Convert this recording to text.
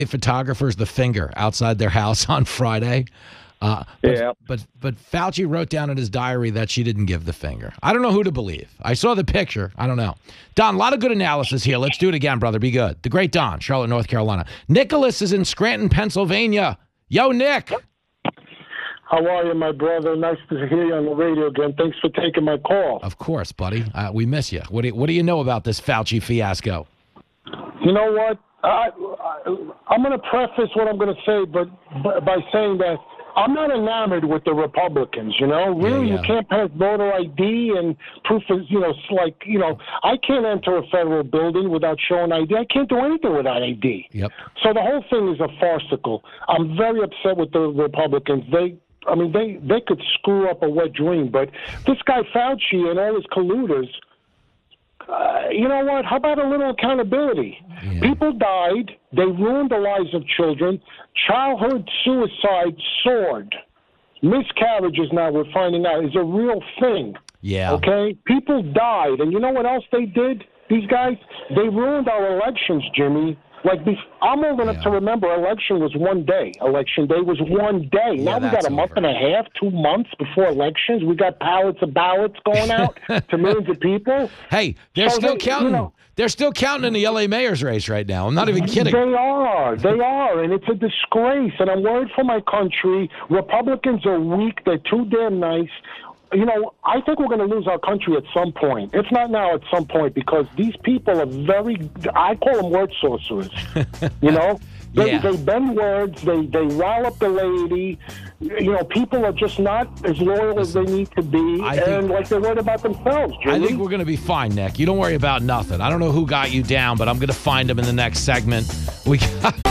photographers the finger outside their house on Friday. But Fauci wrote down in his diary that she didn't give the finger. I don't know who to believe. I saw the picture. I don't know. Don, a lot of good analysis here. Let's do it again, brother. Be good. The great Don, Charlotte, North Carolina. Nicholas is in Scranton, Pennsylvania. Yo, Nick. How are you, my brother? Nice to hear you on the radio again. Thanks for taking my call. Of course, buddy. We miss you. What do you know about this Fauci fiasco? You know what? I'm going to preface what I'm going to say, but by saying that I'm not enamored with the Republicans, you know? Really, you can't pass voter ID and proof of, I can't enter a federal building without showing ID. I can't do anything without ID. Yep. So the whole thing is a farcical. I'm very upset with the Republicans. They could screw up a wet dream, but this guy Fauci and all his colluders, you know what? How about a little accountability? Yeah. People died. They ruined the lives of children. Childhood suicide soared. Miscarriages, now we're finding out, is a real thing. Yeah. Okay? People died. And you know what else they did, these guys? They ruined our elections, Jimmy. I'm old enough to remember election was one day. Election day was one day. Yeah, now we got a month and a half, 2 months before elections. We got pallets of ballots going out to millions of people. Hey, they're still counting. They're still counting in the L.A. mayor's race right now. I'm not even kidding. They are, and it's a disgrace. And I'm worried for my country. Republicans are weak. They're too damn nice. You know, I think we're going to lose our country at some point. If not now, at some point, because these people are I call them word sorcerers. You know? They bend words. They rile up the lady. You know, people are just not as loyal as they need to be, and they're worried about themselves, Jimmy. I think we're going to be fine, Nick. You don't worry about nothing. I don't know who got you down, but I'm going to find him in the next segment. We got...